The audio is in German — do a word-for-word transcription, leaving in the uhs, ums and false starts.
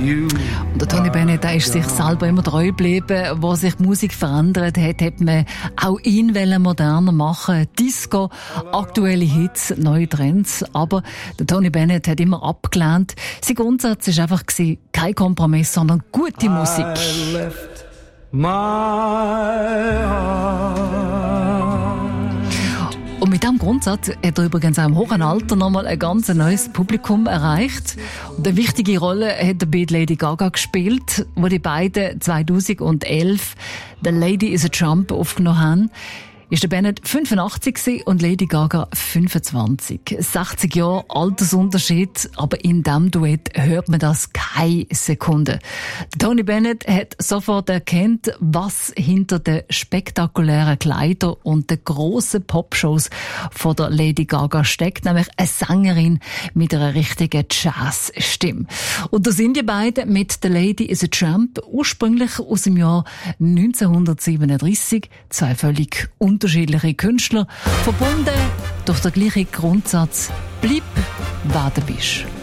Und der Tony Bennett, der ist sich selber immer treu geblieben. Wo sich die Musik verändert hat, hat man auch ihn moderner machen. Disco, aktuelle Hits, neue Trends. Aber der Tony Bennett hat immer abgelehnt. Sein Grundsatz war einfach kein Kompromiss, sondern gute Musik. I left my heart. Und mit diesem Grundsatz hat er übrigens auch im hohen Alter nochmal ein ganz neues Publikum erreicht. Und eine wichtige Rolle hat er bei Lady Gaga gespielt, wo die beiden zweitausendelf «The Lady is a Trump» aufgenommen haben. Ist der Bennett fünfundachtzig und Lady Gaga fünfundzwanzig. sechzig Jahre Altersunterschied, aber in diesem Duett hört man das keine Sekunde. Tony Bennett hat sofort erkannt, was hinter den spektakulären Kleidern und den grossen Popshows von der Lady Gaga steckt, nämlich eine Sängerin mit einer richtigen Jazzstimme. Und da sind die beiden mit «The Lady is a Tramp» ursprünglich aus dem Jahr neunzehnhundertsiebenunddreissig, zwei völlig unterschiedliche Künstler, verbunden durch den gleichen Grundsatz: bleib, wer du bist.